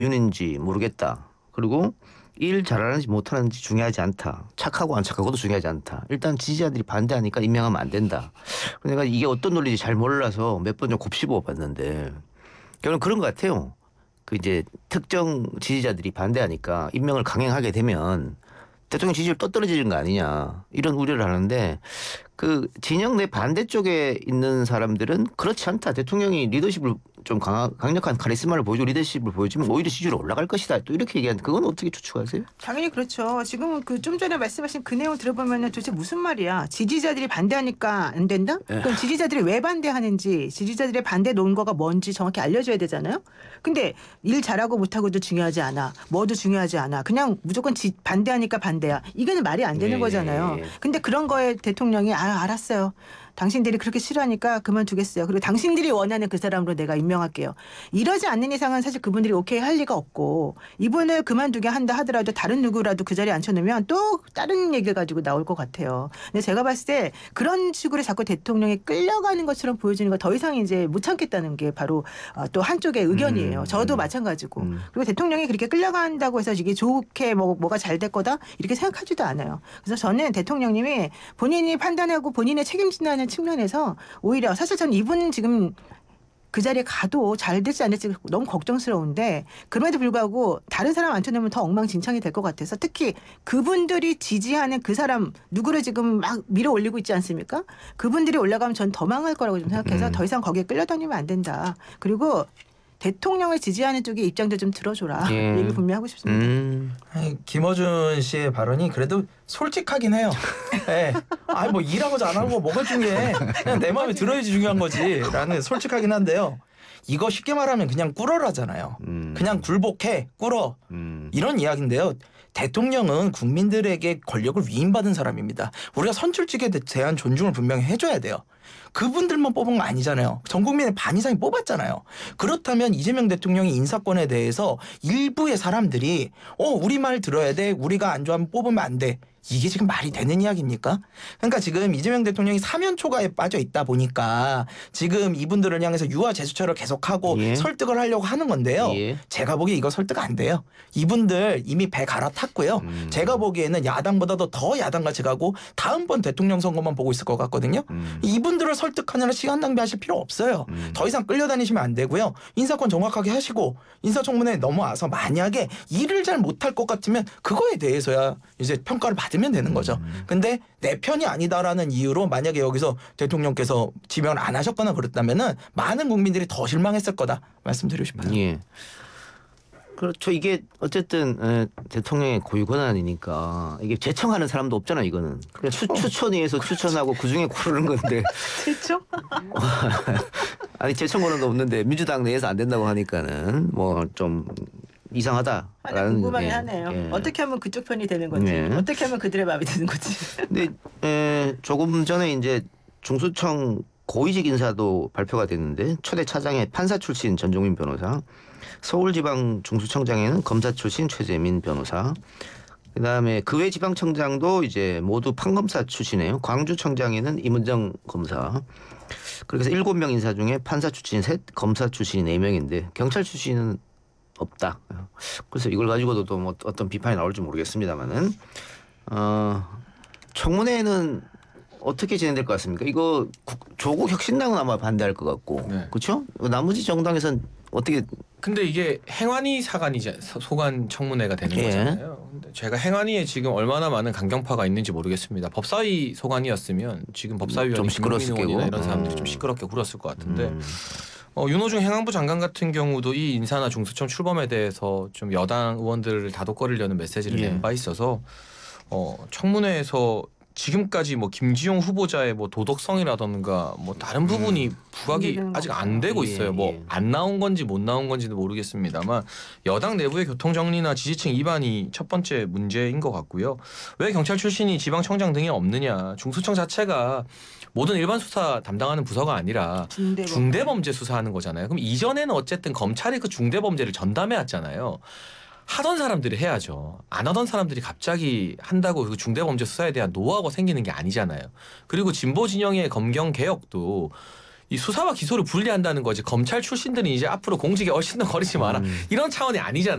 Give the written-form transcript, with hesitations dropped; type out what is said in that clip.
윤인지 모르겠다. 그리고 일 잘하는지 못하는지 중요하지 않다. 착하고 안 착하고도 중요하지 않다. 일단 지지자들이 반대하니까 임명하면 안 된다. 그러니까 이게 어떤 논리인지 잘 몰라서 몇 번 좀 곱씹어 봤는데 결국은 그런 것 같아요. 그 이제 특정 지지자들이 반대하니까 임명을 강행하게 되면 대통령 지지율 또 떨어지는 거 아니냐 이런 우려를 하는데 그 진영 내 반대쪽에 있는 사람들은 그렇지 않다. 대통령이 리더십을 좀 강력한 카리스마를 보여주고 리더십을 보여주면 오히려 지지율이 올라갈 것이다. 또 이렇게 얘기하는데 그건 어떻게 추측하세요? 당연히 그렇죠. 지금 그 좀 전에 말씀하신 그 내용 들어보면은 도대체 무슨 말이야? 지지자들이 반대하니까 안 된다? 그럼 지지자들이 왜 반대하는지, 지지자들의 반대 논거가 뭔지 정확히 알려줘야 되잖아요. 근데 일 잘하고 못하고도 중요하지 않아. 뭐도 중요하지 않아. 그냥 무조건 반대하니까 반대야. 이거는 말이 안 되는 거잖아요. 근데 그런 거에 대통령이 알았어요. 당신들이 그렇게 싫어하니까 그만두겠어요. 그리고 당신들이 원하는 그 사람으로 내가 임명할게요. 이러지 않는 이상은 사실 그분들이 오케이 할 리가 없고 이분을 그만두게 한다 하더라도 다른 누구라도 그 자리에 앉혀놓으면 또 다른 얘기를 가지고 나올 것 같아요. 근데 제가 봤을 때 그런 식으로 자꾸 대통령이 끌려가는 것처럼 보여지는 거 더 이상 이제 못 참겠다는 게 바로 또 한쪽의 의견이에요. 저도 마찬가지고. 그리고 대통령이 그렇게 끌려간다고 해서 이게 좋게 뭐가 잘 될 거다 이렇게 생각하지도 않아요. 그래서 저는 대통령님이 본인이 판단하고 본인의 책임진다는 측면에서 오히려 사실 저는 이분 지금 그 자리에 가도 잘 될지 안 될지 너무 걱정스러운데 그럼에도 불구하고 다른 사람 앉혀놓으면 더 엉망진창이 될 것 같아서 특히 그분들이 지지하는 그 사람 누구를 지금 막 밀어 올리고 있지 않습니까? 그분들이 올라가면 전 더 망할 거라고 좀 생각해서 더 이상 거기에 끌려다니면 안 된다. 그리고 대통령을 지지하는 쪽의 입장도 좀 들어줘라. 얘기 분명히 하고 싶습니다. 아니, 김어준 씨의 발언이 그래도 솔직하긴 해요. 네. 아니 뭐 일하고 안 하고 뭐가 중요해. 그냥 내 마음에 들어야지 중요한 거지. 라는 솔직하긴 한데요. 이거 쉽게 말하면 그냥 꿇어라잖아요. 그냥 굴복해, 꿇어. 이런 이야기인데요. 대통령은 국민들에게 권력을 위임받은 사람입니다. 우리가 선출직에 대한 존중을 분명히 해줘야 돼요. 그분들만 뽑은 거 아니잖아요. 전 국민의 반 이상이 뽑았잖아요. 그렇다면 이재명 대통령의 인사권에 대해서 일부의 사람들이 우리 말 들어야 돼. 우리가 안 좋아하면 뽑으면 안 돼. 이게 지금 말이 되는 이야기입니까? 그러니까 지금 이재명 대통령이 사면 초과에 빠져 있다 보니까 지금 이분들을 향해서 유화 제스처를 계속하고 설득을 하려고 하는 건데요. 제가 보기에 이거 설득 안 돼요. 이분들 이미 배 갈아탔고요. 제가 보기에는 야당보다도 더 야당같이 가고 다음번 대통령 선거만 보고 있을 것 같거든요. 이분들을 설득하느라 시간 낭비하실 필요 없어요. 더 이상 끌려다니시면 안 되고요. 인사권 정확하게 하시고 인사청문회에 넘어와서 만약에 일을 잘 못할 것 같으면 그거에 대해서야 이제 평가를 받으면 되는 거죠. 근데 내 편이 아니다라는 이유로 만약에 여기서 대통령께서 지명을 안 하셨거나 그랬다면은 많은 국민들이 더 실망했을 거다 말씀드리고 싶어요. 예. 그렇죠. 이게 어쨌든 대통령의 고유 권한이니까 이게 제청하는 사람도 없잖아 이거는. 그냥 추천위에서 추천하고 그중에 고르는 건데. 그렇죠? 아니 제청 권한도 없는데 민주당 내에서 안 된다고 하니까는 뭐 좀 이상하다라는. 궁금하긴 하네요. 어떻게 하면 그쪽 편이 되는 건지, 어떻게 하면 그들의 마음이 드는 건지. 근데 조금 전에 이제 중수청 고위직 인사도 발표가 됐는데 초대 차장에 판사 출신 전종민 변호사, 서울지방 중수청장에는 검사 출신 최재민 변호사, 그다음에 그 외 지방청장도 이제 모두 판검사 출신이에요. 광주청장에는 임은정 검사. 그래서 7명 인사 중에 판사 출신 3, 검사 출신이 4명인데 경찰 출신은 없다. 그래서 이걸 가지고도 또 뭐 어떤 비판이 나올지 모르겠습니다만은 청문회는 어떻게 진행될 것 같습니까? 이거 조국 혁신당은 아마 반대할 것 같고, 그렇죠? 나머지 정당에서는 어떻게? 근데 이게 행안위 사관이지 소관 청문회가 되는 거잖아요. 근데 제가 행안위에 지금 얼마나 많은 강경파가 있는지 모르겠습니다. 법사위 소관이었으면 지금 법사위원이 김용민 의원이나 이런 사람들이 좀 시끄럽게 굴었을 것 같은데. 윤호중 행안부 장관 같은 경우도 이 인사나 중수청 출범에 대해서 좀 여당 의원들을 다독거리려는 메시지를 낸 바 있어서 청문회에서 지금까지 뭐 김지용 후보자의 뭐 도덕성이라던가 뭐 다른 부분이 부각이 아직 안 되고 있어요. 뭐 안 나온 건지 못 나온 건지도 모르겠습니다만 여당 내부의 교통 정리나 지지층 이반이 첫 번째 문제인 것 같고요. 왜 경찰 출신이 지방청장 등이 없느냐? 중수청 자체가 모든 일반 수사 담당하는 부서가 아니라 중대범죄 수사하는 거잖아요. 그럼 이전에는 어쨌든 검찰이 그 중대범죄를 전담해 왔잖아요. 하던 사람들이 해야죠. 안 하던 사람들이 갑자기 한다고 그 중대범죄 수사에 대한 노하우가 생기는 게 아니잖아요. 그리고 진보 진영의 검경 개혁도 이 수사와 기소를 분리한다는 거지 검찰 출신들이 이제 앞으로 공직에 얼씬 더 거리지 마라 이런 차원이 아니잖아요.